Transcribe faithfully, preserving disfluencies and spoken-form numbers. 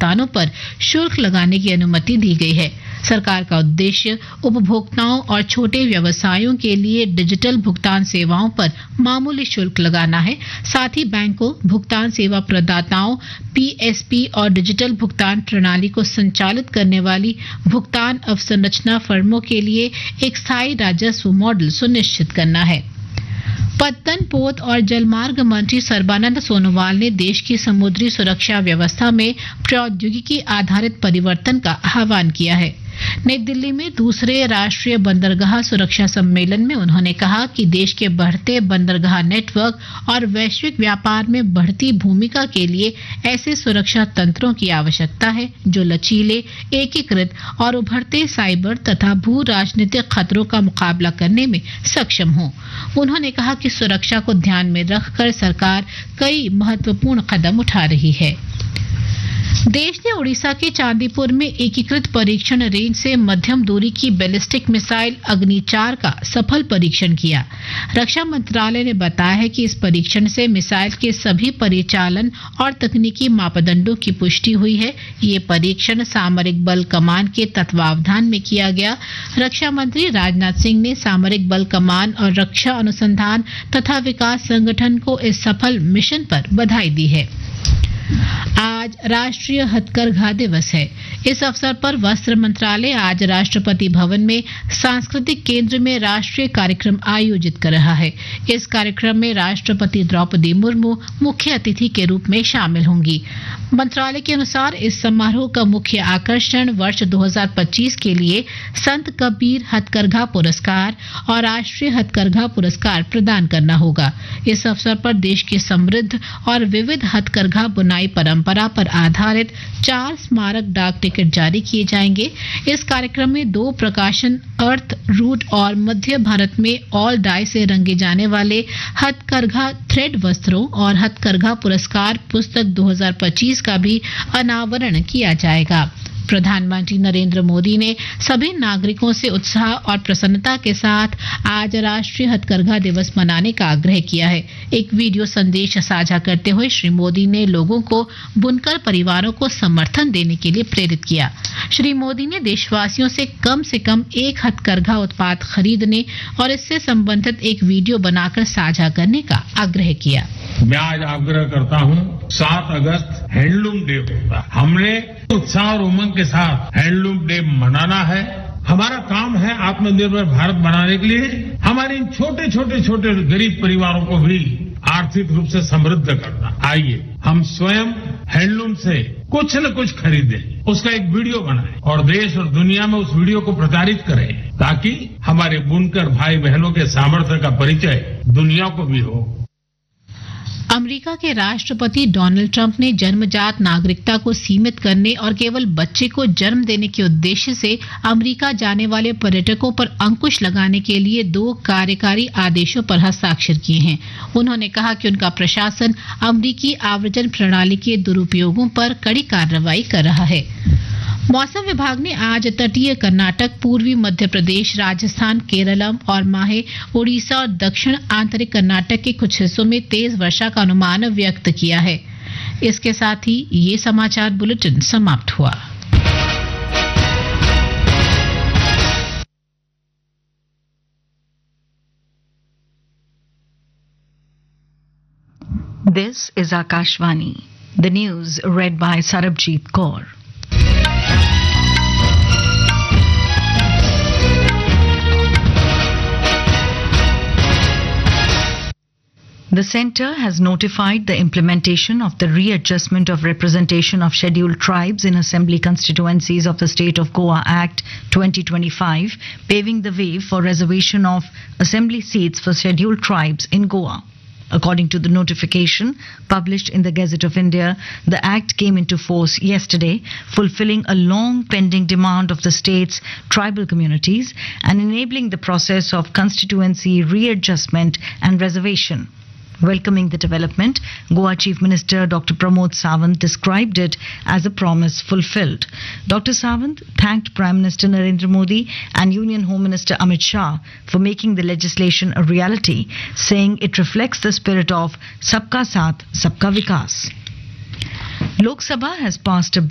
भुगतानों पर शुल्क लगाने की अनुमति दी गई है। सरकार का उद्देश्य उपभोक्ताओं और छोटे व्यवसायों के लिए डिजिटल भुगतान सेवाओं पर मामूली शुल्क लगाना है। साथ ही बैंकों, भुगतान सेवा प्रदाताओं, पीएसपी और डिजिटल भुगतान प्रणाली को संचालित करने वाली भुगतान अवसंरचना फर्मों के लिए एक स्थायी राजस्व मॉडल सुनिश्चित करना है। पत्तन, पोत और जलमार्ग मंत्री सर्बानंद सोनोवाल ने देश की समुद्री सुरक्षा व्यवस्था में प्रौद्योगिकी आधारित परिवर्तन का आह्वान किया है। नई दिल्ली में दूसरे राष्ट्रीय बंदरगाह सुरक्षा सम्मेलन में उन्होंने कहा कि देश के बढ़ते बंदरगाह नेटवर्क और वैश्विक व्यापार में बढ़ती भूमिका के लिए ऐसे सुरक्षा तंत्रों की आवश्यकता है जो लचीले, एकीकृत और उभरते साइबर तथा भू राजनीतिक खतरों का मुकाबला करने में सक्षम हों। उन्होंने कहा कि सुरक्षा को ध्यान में रखकर सरकार कई महत्वपूर्ण कदम उठा रही है। देश ने ओडिशा के चांदीपुर में एकीकृत परीक्षण रेंज से मध्यम दूरी की बैलिस्टिक मिसाइल अग्नि चार का सफल परीक्षण किया। रक्षा मंत्रालय ने बताया है कि इस परीक्षण से मिसाइल के सभी परिचालन और तकनीकी मापदंडों की पुष्टि हुई है। ये परीक्षण सामरिक बल कमान के तत्वावधान में किया गया। रक्षा मंत्री राजनाथ सिंह ने सामरिक बल कमान और रक्षा अनुसंधान तथा विकास संगठन को इस सफल मिशन पर बधाई दी है। आज राष्ट्रीय हथकरघा दिवस है। इस अवसर पर वस्त्र मंत्रालय आज राष्ट्रपति भवन में सांस्कृतिक केंद्र में राष्ट्रीय कार्यक्रम आयोजित कर रहा है। इस कार्यक्रम में राष्ट्रपति द्रौपदी मुर्मू मुख्य अतिथि के रूप में शामिल होंगी। मंत्रालय के अनुसार इस समारोह का मुख्य आकर्षण वर्ष दो हज़ार पच्चीस के लिए संत कबीर हथकरघा पुरस्कार और राष्ट्रीय हथकरघा पुरस्कार प्रदान करना होगा। इस अवसर पर देश की समृद्ध और विविध हथकरघा बुनाई परंपरा पर आधारित चार स्मारक डाक टिकट जारी किए जाएंगे। इस कार्यक्रम में दो प्रकाशन अर्थ रूट और मध्य भारत में ऑल डाई से रंगे जाने वाले हथकरघा थ्रेड वस्त्रों और हथकरघा पुरस्कार पुस्तक दो हज़ार पच्चीस का भी अनावरण किया जाएगा। प्रधानमंत्री नरेंद्र मोदी ने सभी नागरिकों से उत्साह और प्रसन्नता के साथ आज राष्ट्रीय हथकरघा दिवस मनाने का आग्रह किया है। एक वीडियो संदेश साझा करते हुए श्री मोदी ने लोगों को बुनकर परिवारों को समर्थन देने के लिए प्रेरित किया। श्री मोदी ने देशवासियों से कम से कम एक हथकरघा उत्पाद खरीदने और इससे संबंधित एक वीडियो बनाकर साझा करने का आग्रह किया। मैं आज आग्रह करता हूँ, सात अगस्त हैंडलूम डे होगा। हमने उत्साह और उमंग के साथ हैंडलूम डे मनाना है। हमारा काम है आत्मनिर्भर भारत बनाने के लिए हमारे इन छोटे छोटे छोटे गरीब परिवारों को भी आर्थिक रूप से समृद्ध करना। आइए हम स्वयं हैंडलूम से कुछ न कुछ खरीदें, उसका एक वीडियो बनाएं और देश और दुनिया में उस वीडियो को प्रचारित करें ताकि हमारे बुनकर भाई बहनों के सामर्थ्य का परिचय दुनिया को भी हो। अमेरिका के राष्ट्रपति डोनाल्ड ट्रंप ने जन्मजात नागरिकता को सीमित करने और केवल बच्चे को जन्म देने के उद्देश्य से अमेरिका जाने वाले पर्यटकों पर अंकुश लगाने के लिए दो कार्यकारी आदेशों पर हस्ताक्षर किए हैं। उन्होंने कहा कि उनका प्रशासन अमेरिकी आव्रजन प्रणाली के दुरुपयोगों पर कड़ी कार्रवाई कर रहा है। मौसम विभाग ने आज तटीय कर्नाटक, पूर्वी मध्य प्रदेश, राजस्थान, केरलम और माहे ओडिशा और दक्षिण आंतरिक कर्नाटक के कुछ हिस्सों में तेज वर्षा का अनुमान व्यक्त किया है। इसके साथ ही ये समाचार बुलेटिन समाप्त हुआ। This is Akashvani. The news read by Sarabjit Kaur. The centre has notified the implementation of the readjustment of representation of scheduled tribes in assembly constituencies of the State of Goa Act twenty twenty-five, paving the way for reservation of assembly seats for scheduled tribes in Goa. According to the notification published in the Gazette of India, the Act came into force yesterday, fulfilling a long pending demand of the state's tribal communities and enabling the process of constituency readjustment and reservation. Welcoming the development, Goa Chief Minister Doctor Pramod Sawant described it as a promise fulfilled. Doctor Sawant thanked Prime Minister Narendra Modi and Union Home Minister Amit Shah for making the legislation a reality, saying it reflects the spirit of Sabka Saath, Sabka Vikas. Lok Sabha has passed a bill